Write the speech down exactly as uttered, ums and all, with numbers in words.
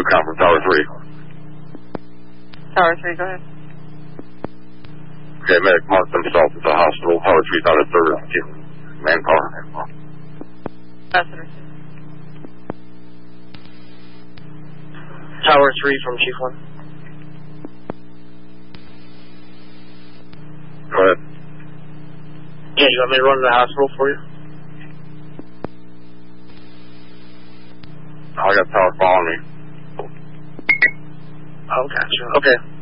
count from Tower three. Tower three, go ahead. Okay, medic marked himself at the hospital. Tower three down at third. Manpower. Passenger. Tower three from Chief one. Go ahead. Yeah, you want me to run to the hospital for you? I got Tower following me. Oh, gotcha. Okay.